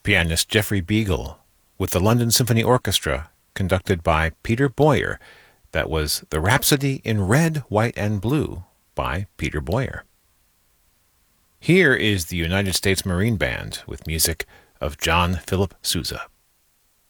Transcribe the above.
pianist Geoffrey Beagle with the London Symphony Orchestra, conducted by Peter Boyer. That was the Rhapsody in Red, White, and Blue by Peter Boyer. Here is the United States Marine Band with music of John Philip Sousa.